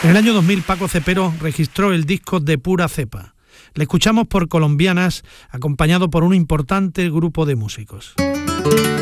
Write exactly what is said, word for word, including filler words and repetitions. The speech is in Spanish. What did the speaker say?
En el año dos mil Paco Cepero registró el disco De Pura Cepa. Le escuchamos por Colombianas, acompañado por un importante grupo de músicos.